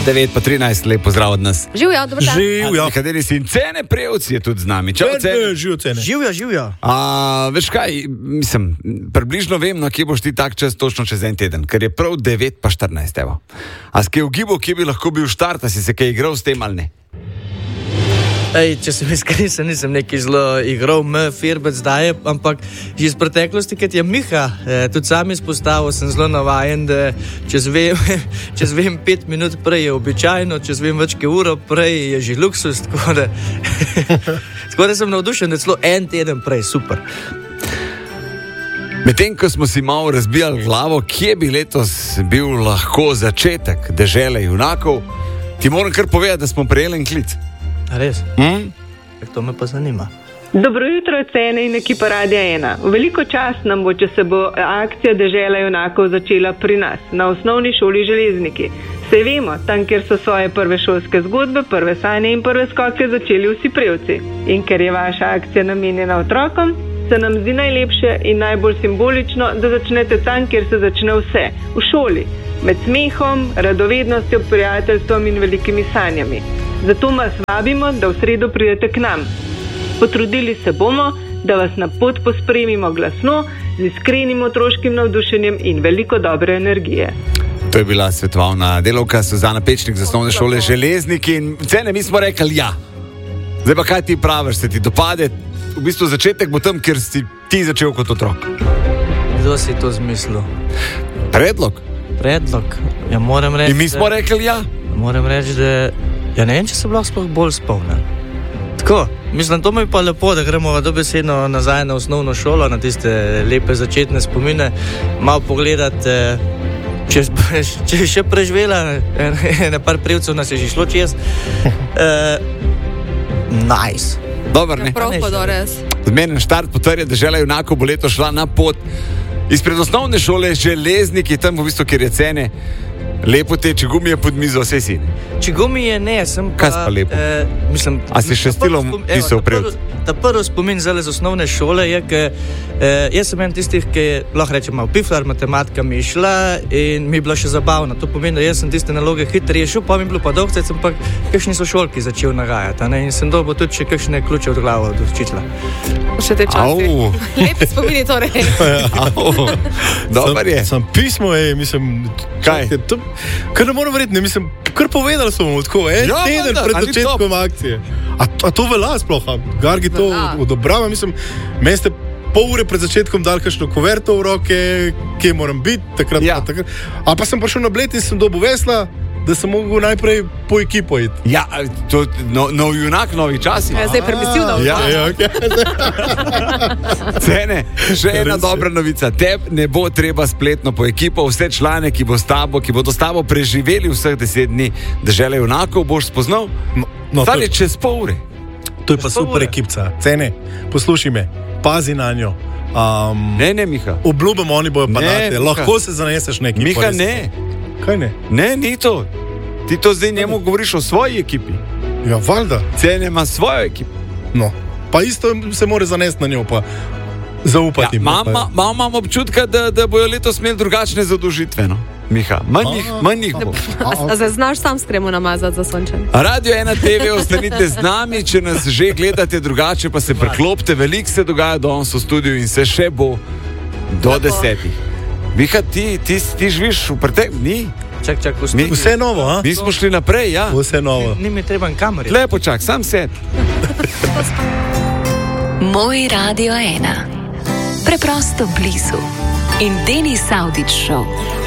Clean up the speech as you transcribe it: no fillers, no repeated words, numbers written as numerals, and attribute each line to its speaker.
Speaker 1: 9:13, lep pozdrav od nas.
Speaker 2: Živjo, dobro dan.
Speaker 3: Živjo.
Speaker 1: Kateri si in Cene Prevc je tudi z nami. Čau, Cene.
Speaker 3: Živjo.
Speaker 1: Veš kaj, mislim, približno vem, no, kje boš ti tak čas točno čez en teden, ker je prav 9:14, evo. A si kaj ugibal, kje bi lahko bil štart, a si se kaj igral s tem ali ne?
Speaker 4: Če sem iskren, nisem neki zelo igral firbec zdaj, ampak že iz preteklosti, kad je Miha tudi sam izpostavil, sem zelo navajen, da čez vem 5 minut prej je običajno, čez vem več kot uro prej je že luksus, tako da sem navdušen, da celo en teden prej, super.
Speaker 1: Medtem, ko smo si malo razbijali glavo, kje bi letos bil lahko začetek dežele junakov, ti moram kar povedati, da smo prejeli en klic.
Speaker 4: A res? To me pa zanima.
Speaker 5: Dobro jutro, Cene in ekipa Radia 1. Veliko čast nam bo, če se bo akcija Dežela junakov začela pri nas, na osnovni šoli Železniki. Saj vemo, tam, kjer so svoje prve šolske zgodbe, prve sanje in prve skoke začeli vsi prevci. In ker je vaša akcija namenjena otrokom, se nam zdi najlepše in najbolj simbolično, da začnete tam, kjer se začne vse, v šoli, med smehom, radovednostjo, prijateljstvom in velikimi sanjami. Zato vas vabimo, da v sredo pridete k nam. Potrudili se bomo, da vas na pot pospremimo glasno, z iskrenim otroškim navdušenjem in veliko dobre energije.
Speaker 1: To je bila svetovalna delavka Suzana Pečnik z osnovne šole Železniki in Cene, mi smo rekli ja. Zdaj pa kaj ti praviš, se ti dopade? V bistvu začetek bo tam, kjer si ti začel kot otrok.
Speaker 4: Kdo si to zmislil?
Speaker 1: Predlog?
Speaker 4: Ja, moram reči.
Speaker 1: In mi smo rekli ja.
Speaker 4: Moram reči, da ja ne vem, če se lahko sploh bolj spomnim. Tako, mislim, to mi je pa lepo, da gremo dobesedno nazaj na osnovno šolo, na tiste lepe začetne spomine, malo pogledati, če je še preživela, par prevcev nas je že šlo čez. Nice.
Speaker 1: Dobar, ne?
Speaker 2: Prav podores.
Speaker 1: Zmeren štart potrja, da Dežela junakov bo leto šla na pot izpred osnovne šole Železniki, tam v bistvu, kjer je Cene. Lepo te, če gumi je pod mizo, vse si.
Speaker 4: Če gumi je ne, sem pa...
Speaker 1: Kaj si pa lepo?
Speaker 4: Mislim,
Speaker 1: a si še stilom pisal prevc?
Speaker 4: Ta prvi spomin zdaj z osnovne šole je, jaz sem en tistih, ki lahko rečem malo piflar, matematika mi je šla in mi je bila še zabavna. To pomeni, da jaz sem tiste naloge hitro rešil, pa mi je bilo pa dolgo, sem pa kakšni sošolki začel nagajati. In sem dobil tudi še kakšne ključe od glave od učitelja.
Speaker 2: Še te časi. Lep spomini torej.
Speaker 1: Dobar je.
Speaker 3: Sam pismo, mislim...
Speaker 1: Kaj?
Speaker 3: Kar ne moram verjeti, mislim, kar povedali so mu tako, teden pred začetkom akcije. A to velja sploh? Gargi to odobrava, mislim, meni ste pol ure pred začetkom dal kakšno kuverto v roke, kje moram biti, takrat. A pa sem prišel na Bled in sem dobil vesla, da sem mogel najprej po ekipo iti.
Speaker 1: Ja, to nov junak, novi časi.
Speaker 2: Zdaj permisivno.
Speaker 1: Cene, še ena dobra novica. Teb ne bo treba spletno po ekipo, vse člane, ki bodo s tabo preživeli vseh 10 dni Dežele junakov, boš spoznal stali čez pol ure.
Speaker 3: To je pa super ekipca. Cene, poslušaj me, pazi na njo.
Speaker 1: Ne, Miha.
Speaker 3: Obljubim, oni bojo pa date. Lahko se zaneseš na ekipo.
Speaker 1: Miha, ne.
Speaker 3: Kaj ne?
Speaker 1: Ne, ni to. Ti to zdaj njemu govoriš o svoji ekipi.
Speaker 3: Ja, valjda.
Speaker 1: Cene ima svojo ekipo.
Speaker 3: No, pa isto se mora zanesti na njo, pa zaupati.
Speaker 1: Imam občutka, da bojo letos imeli drugačne zadožitve, no? Miha, manj jih bo.
Speaker 2: A znaš sam skremo namazati za sončen?
Speaker 1: Radio 1 TV, ostanite z nami, če nas že gledate drugače, pa se preklopite, veliko se dogaja danes v studiu in se še bo do 10. Miha, ti živiš v preteklosti?
Speaker 4: Čak,
Speaker 3: vse novo, a?
Speaker 1: Mi smo šli naprej, ja.
Speaker 3: Vse novo.
Speaker 4: Ni mi treba kameri.
Speaker 1: Lepo čak, sam sed.
Speaker 6: Moj Radio 1. Preprosto blizu. In Denis Avdić Show.